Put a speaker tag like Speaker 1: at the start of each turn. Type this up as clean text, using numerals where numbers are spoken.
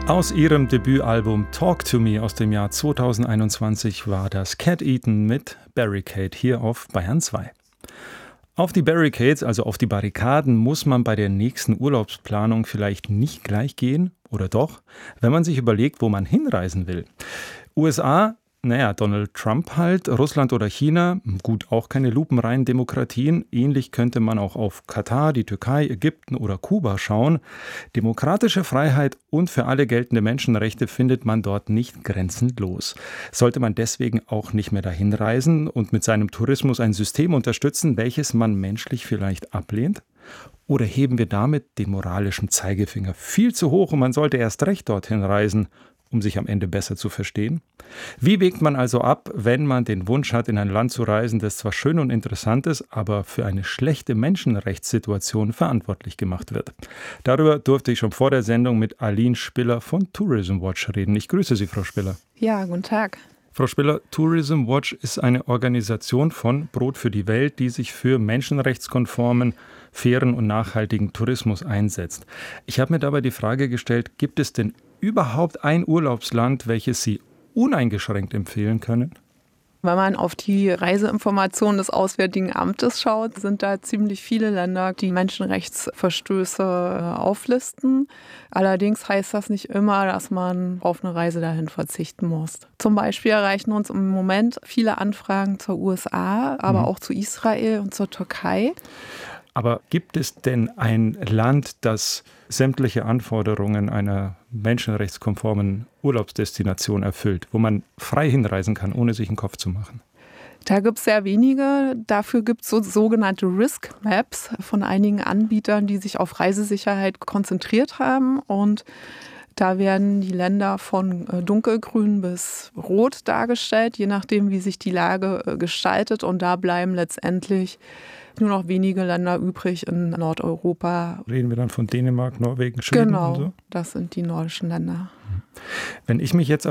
Speaker 1: Aus ihrem Debütalbum Talk to Me aus dem Jahr 2021 war das Cat Eaton mit Barricade hier auf Bayern 2. Auf die Barricades, also auf die Barrikaden, muss man bei der nächsten Urlaubsplanung vielleicht nicht gleich gehen, oder doch, wenn man sich überlegt, wo man hinreisen will. USA, Donald Trump halt, Russland oder China, gut, auch keine lupenreinen Demokratien. Ähnlich könnte man auch auf Katar, die Türkei, Ägypten oder Kuba schauen. Demokratische Freiheit und für alle geltende Menschenrechte findet man dort nicht grenzenlos. Sollte man deswegen auch nicht mehr dahin reisen und mit seinem Tourismus ein System unterstützen, welches man menschlich vielleicht ablehnt? Oder heben wir damit den moralischen Zeigefinger viel zu hoch und man sollte erst recht dorthin reisen, um sich am Ende besser zu verstehen? Wie wägt man also ab, wenn man den Wunsch hat, in ein Land zu reisen, das zwar schön und interessant ist, aber für eine schlechte Menschenrechtssituation verantwortlich gemacht wird? Darüber durfte ich schon vor der Sendung mit Aline Spiller von Tourism Watch reden. Ich grüße Sie, Frau Spiller.
Speaker 2: Ja, guten Tag.
Speaker 1: Frau Spiller, Tourism Watch ist eine Organisation von Brot für die Welt, die sich für menschenrechtskonformen, fairen und nachhaltigen Tourismus einsetzt. Ich habe mir dabei die Frage gestellt, gibt es denn überhaupt ein Urlaubsland, welches Sie uneingeschränkt empfehlen können?
Speaker 2: Wenn man auf die Reiseinformationen des Auswärtigen Amtes schaut, sind da ziemlich viele Länder, die Menschenrechtsverstöße auflisten. Allerdings heißt das nicht immer, dass man auf eine Reise dahin verzichten muss. Zum Beispiel erreichen uns im Moment viele Anfragen zur USA, aber auch zu Israel und zur Türkei.
Speaker 1: Aber gibt es denn ein Land, das sämtliche Anforderungen einer menschenrechtskonformen Urlaubsdestination erfüllt, wo man frei hinreisen kann, ohne sich einen Kopf zu machen?
Speaker 2: Da gibt es sehr wenige. Dafür gibt es sogenannte Risk Maps von einigen Anbietern, die sich auf Reisesicherheit konzentriert haben. Und da werden die Länder von dunkelgrün bis rot dargestellt, je nachdem, wie sich die Lage gestaltet. Und da bleiben letztendlich nur noch wenige Länder übrig in Nordeuropa.
Speaker 1: Reden wir dann von Dänemark, Norwegen, Schweden und so?
Speaker 2: Genau, das sind die nordischen Länder.
Speaker 1: Wenn ich mich jetzt